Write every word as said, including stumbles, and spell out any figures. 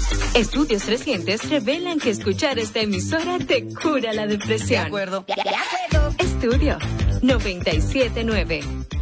Estudios recientes revelan que escuchar esta emisora te cura la depresión. De acuerdo. Estudio noventa y siete nueve.